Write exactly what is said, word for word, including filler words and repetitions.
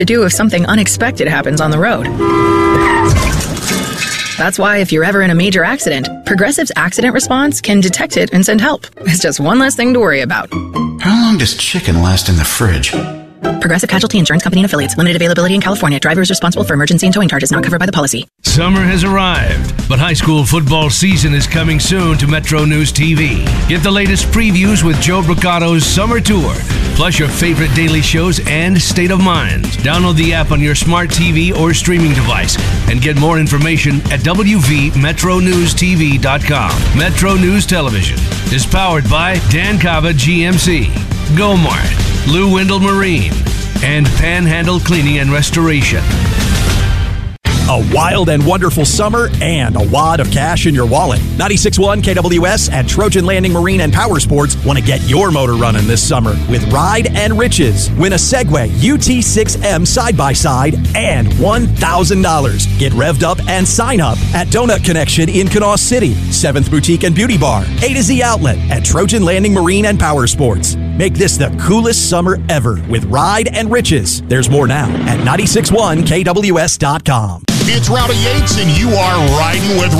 to do if something unexpected happens on the road. That's why if you're ever in a major accident, Progressive's accident response can detect it and send help. It's just one less thing to worry about. How long does chicken last in the fridge? Progressive Casualty Insurance Company and Affiliates. Limited availability in California. Driver is responsible for emergency and towing charges not covered by the policy. Summer has arrived, but high school football season is coming soon to Metro News T V. Get the latest previews with Joe Bricato's Summer Tour, plus your favorite daily shows and State of Mind. Download the app on your smart T V or streaming device and get more information at w v metro news t v dot com. Metro News Television is powered by Dan Cava G M C, Gomart, Lou Wendell Marine, and Panhandle Cleaning and Restoration. A wild and wonderful summer and a wad of cash in your wallet. ninety-six point one K W S and Trojan Landing Marine and Power Sports want to get your motor running this summer with Ride and Riches. Win a Segway U T six M side-by-side and one thousand dollars. Get revved up and sign up at Donut Connection in Kanawha City, seventh Boutique and Beauty Bar, A to Z Outlet, and Trojan Landing Marine and Power Sports. Make this the coolest summer ever with Ride and Riches. There's more now at nine six one K W S dot com. It's Rowdy Yates, and you are riding with